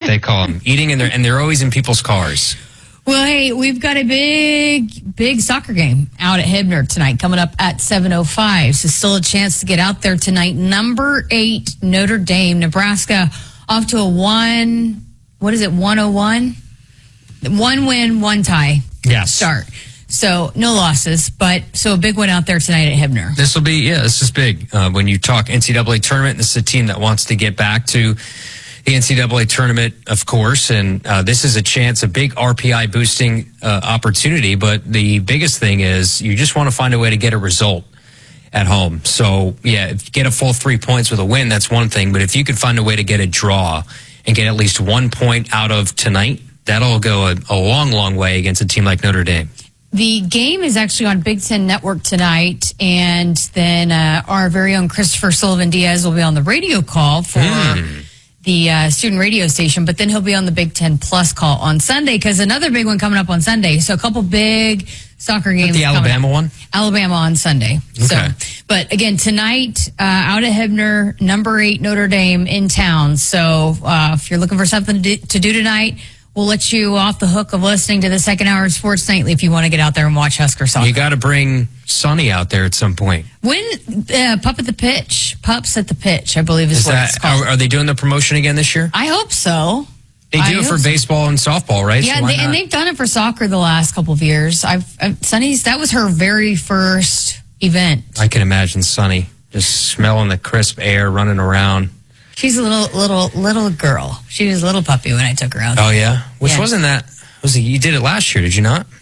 they call them. Eating, and they're always in people's cars. Well, hey, we've got a big soccer game out at Hibner tonight, coming up at 7:05. So still a chance to get out there tonight. Number 8, Notre Dame, Nebraska, off to a 101? 1 win, 1 tie. Yes. Start. So no losses, but so a big win out there tonight at Hibner. This is big. When you talk NCAA tournament, this is a team that wants to get back to the NCAA tournament, of course, and this is a chance, a big RPI boosting opportunity. But the biggest thing is you just want to find a way to get a result at home. So, yeah, if you get a full 3 points with a win, that's one thing. But if you could find a way to get a draw and get at least 1 point out of tonight, that'll go a long, long way against a team like Notre Dame. The game is actually on Big Ten Network tonight, and then our very own Christopher Sullivan-Diaz will be on the radio call for the student radio station, but then he'll be on the Big Ten Plus call on Sunday, because another big one coming up on Sunday. So a couple big soccer games. The Alabama one? Alabama on Sunday. Okay. So, but again, tonight, out at Hibner, number 8 Notre Dame in town. So if you're looking for something to do tonight, we'll let you off the hook of listening to the second hour of Sports Nightly if you want to get out there and watch Husker soccer. You got to bring Sonny out there at some point. When Pups at the Pitch, I believe is what it's called. Are they doing the promotion again this year? I hope so. They do it for baseball and softball, right? Yeah, so and they've done it for soccer the last couple of years. Sonny's, that was her very first event. I can imagine Sonny just smelling the crisp air, running around. She's a little girl. She was a little puppy when I took her out. Oh yeah, wasn't that? You did it last year, did you not?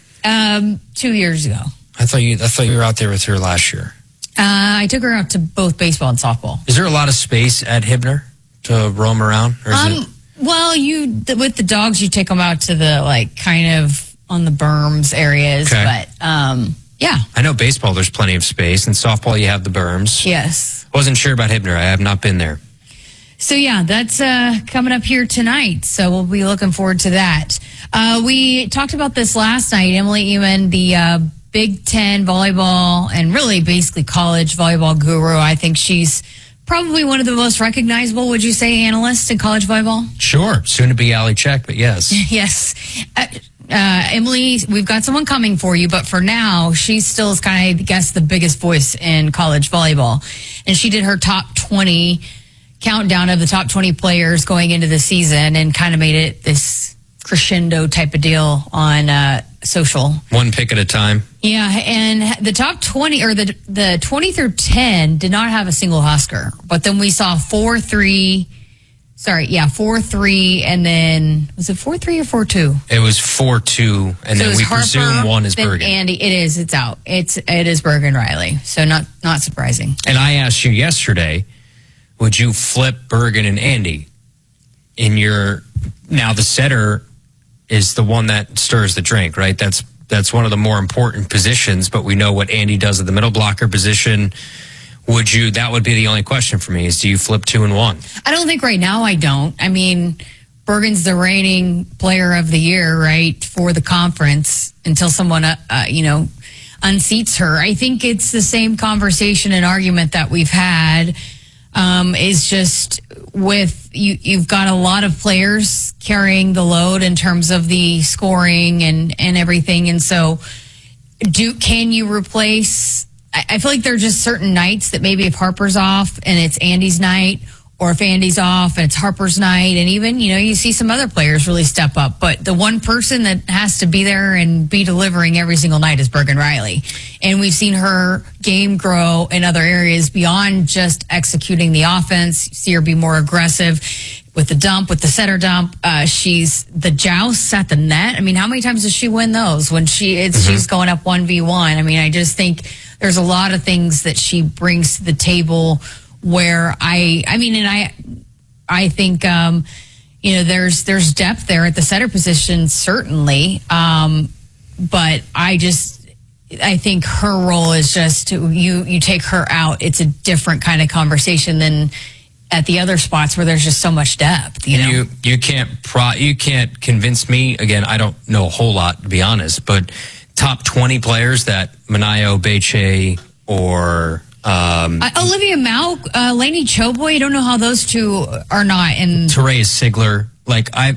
2 years ago. I thought you were out there with her last year. I took her out to both baseball and softball. Is there a lot of space at Hibner to roam around? Or is it... Well, with the dogs, you take them out to the kind of on the berms areas, okay. But yeah. I know baseball, there's plenty of space, and softball, you have the berms. Yes. Wasn't sure about Hibner. I have not been there. So, yeah, that's coming up here tonight. So we'll be looking forward to that. We talked about this last night. Emily Eman, the Big Ten volleyball and really basically college volleyball guru. I think she's probably one of the most recognizable, would you say, analysts in college volleyball? Sure. Soon to be Allie Check, but yes. Yes. Emily, we've got someone coming for you, but for now, she still is kind of, I guess, the biggest voice in college volleyball. And she did her top 20 countdown of the top 20 players going into the season and kind of made it this crescendo type of deal on social. One pick at a time. Yeah, and the top 20 or the 20 through 10 did not have a single Husker, but then we saw 4-3, and then was it 4-3 or 4-2? It was 4-2, and then we Harper, presume one is then Bergen. Andy, it's out. It is Bergen Riley, so not surprising. And I asked you yesterday, would you flip Bergen and Andy in your? Now the setter is the one that stirs the drink, right? That's one of the more important positions, but we know what Andy does at the middle blocker position. That would be the only question for me is, do you flip 2 and 1? I don't think right now I don't. I mean, Bergen's the reigning player of the year, right, for the conference until someone, unseats her. I think it's the same conversation and argument that we've had. Is just with you've got a lot of players carrying the load in terms of the scoring and everything. And so can you replace? I feel like there are just certain nights that maybe if Harper's off and it's Andy's night, or if Andy's off and it's Harper's night, and even, you see some other players really step up. But the one person that has to be there and be delivering every single night is Bergen Riley. And we've seen her game grow in other areas beyond just executing the offense. You see her be more aggressive with the dump, with the setter dump. She's the jousts at the net. I mean, how many times does she win those when she's going up 1v1? I mean, I just think there's a lot of things that she brings to the table where I think, there's depth there at the setter position, certainly. But I think her role is just you take her out. It's a different kind of conversation than at the other spots where there's just so much depth. You can't convince me. Again, I don't know a whole lot, to be honest, but top 20 players that Manayo, Beche, or Olivia Mao, Lainey Choboy, I don't know how those two are not in. Therese Sigler.